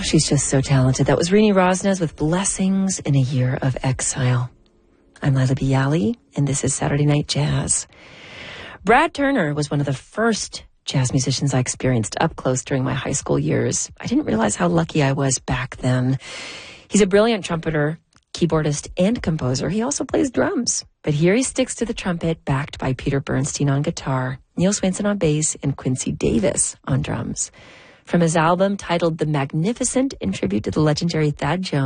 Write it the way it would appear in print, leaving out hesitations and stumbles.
she's just so talented. That was Rini Rosnes with Blessings in a Year of Exile. I'm Lila Bialy, and this is Saturday Night Jazz. Brad Turner was one of the first jazz musicians I experienced up close during my high school years. I didn't realize how lucky I was back then. He's a brilliant trumpeter, keyboardist, and composer. He also plays drums. But here he sticks to the trumpet, backed by Peter Bernstein on guitar, Neil Swainson on bass, and Quincy Davis on drums. From his album titled The Magnificent, in tribute to the legendary Thad Jones,